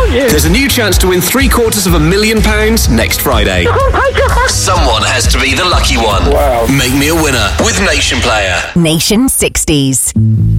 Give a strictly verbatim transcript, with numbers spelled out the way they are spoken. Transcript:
thank you. There's a new chance to win three quarters of a million pounds next Friday. Oh my God. Someone has to be the lucky one. Wow. Make me a winner with Nation Player. Nation sixties.